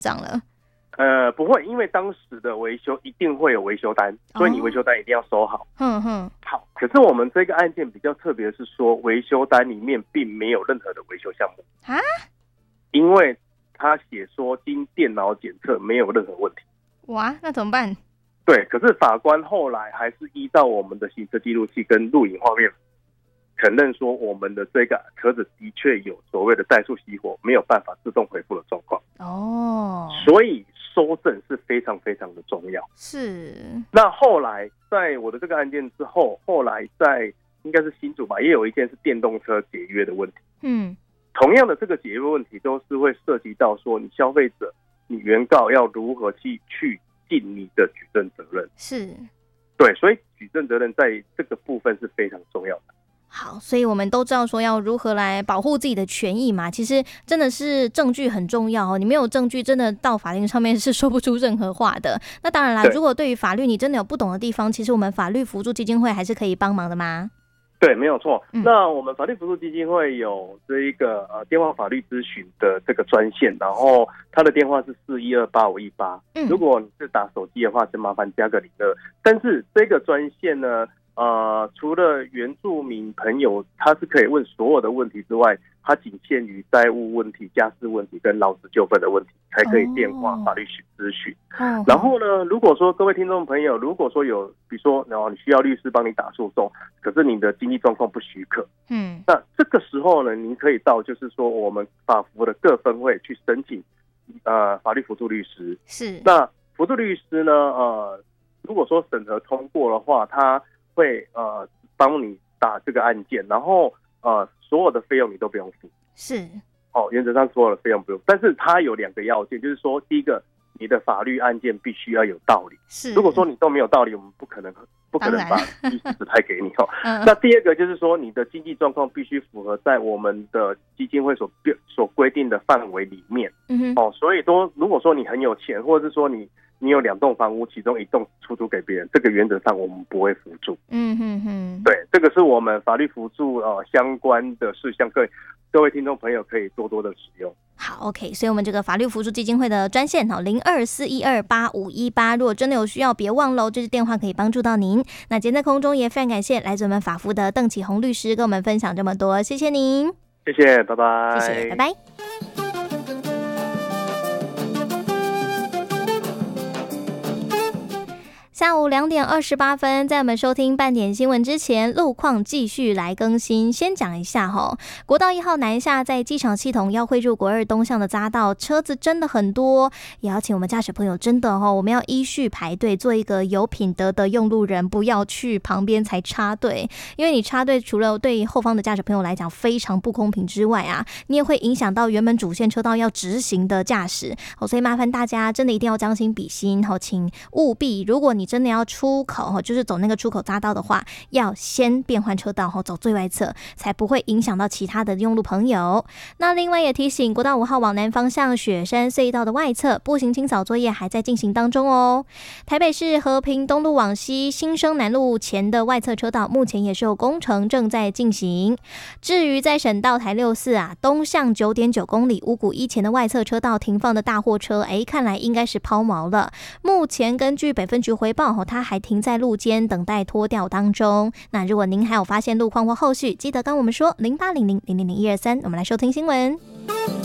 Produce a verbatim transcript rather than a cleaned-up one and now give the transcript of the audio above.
这样了。 呃，不会，因为当时的维修一定会有维修单，所以你维修单一定要收好。 嗯哼， 好。可是我们这个案件比较特别的是说，维修单里面并没有任何的维修项目啊，因为他写说经电脑检测没有任何问题。 哇，那怎么办？ 对，可是法官后来还是依照我们的行车记录器跟录影画面，承认说我们的这个车子的确有所谓的怠速熄火，没有办法自动回复的状况。哦，所以收证是非常非常的重要。 是。 那后来在我的这个案件之后，后来在应该是新竹吧，也有一件是电动车解约的问题。嗯，同样的这个解约问题都是会涉及到说，你消费者你原告要如何去去尽你的举证责任。 是。 对，所以举证责任在这个部分是非常重要的。 好，所以我们都知道说要如何来保护自己的权益嘛。其实真的是证据很重要哦，你没有证据，真的到法庭上面是说不出任何话的。那当然啦，如果对于法律你真的有不懂的地方，其实我们法律辅助基金会还是可以帮忙的嘛。 对，没有错。嗯、那我们法律辅助基金会有这一个呃电话法律咨询的这个专线，然后它的电话是四一二八五一八。嗯，如果你是打手机的话，就麻烦加个零二。但是这个专线呢，呃，除了原住民朋友他是可以问所有的问题之外，它仅限于债务问题、家事问题跟劳资纠纷的问题才可以电话法律咨询。哦、然后呢，如果说各位听众朋友，如果说有比如说然后你需要律师帮你打诉讼，可是你的经济状况不许可，嗯，那这个时候呢，您可以到就是说我们法服的各分会去申请呃法律辅助律师。是，那辅助律师呢，呃，如果说审核通过的话，他会呃帮你打这个案件，然后呃所有的费用你都不用付。是，哦，原则上所有的费用不用，但是它有两个要件，就是说第一个，你的法律案件必须要有道理。是，如果说你都没有道理，我们不可能不可能把律师指派给你哦。嗯、那第二个就是说，你的经济状况必须符合在我们的基金会所所规定的范围里面。嗯、哦，所以说如果说你很有钱，或者是说你你有两栋房屋，其中一栋出租给别人，这个原则上我们不会辅助。嗯哼哼，对，这个是我们法律辅助呃相关的事项，各位各位听众朋友可以多多的使用。 好 ，OK， 所以我们这个法律辅助基金会的专线哈，零二四一二八五一八，如果真的有需要，别忘了，这支电话可以帮助到您。那今天在空中也非常感谢来自我们法服的邓启宏律师跟我们分享这么多，谢谢您， 谢谢，拜拜， 谢谢，拜拜。下午两点二十八分，在我们收听半点新闻之前，路况继续来更新。先讲一下哈，国道一号南下在机场系统要汇入国二东向的匝道，车子真的很多，也要请我们驾驶朋友真的哈，我们要依序排队，做一个有品德的用路人，不要去旁边才插队，因为你插队除了对后方的驾驶朋友来讲非常不公平之外啊，你也会影响到原本主线车道要直行的驾驶，所以麻烦大家真的一定要将心比心，请务必，如果你真的要出口，就是走那个出口匝道的话，要先变换车道，走最外侧，才不会影响到其他的用路朋友。那另外也提醒，国道五号往南方向雪山隧道的外侧步行清扫作业还在进行当中哦。台北市和平东路往西新生南路前的外侧车道目前也是有工程正在进行。至于在省道台六四啊东向 九点九公里五股一前的外侧车道停放的大货车，哎，看来应该是抛锚了。目前根据北分局回报，它还停在路肩等待拖吊当中。那如果您还有发现路况或后续，记得跟我们说零八零零零零零一二三，我们来收听新闻。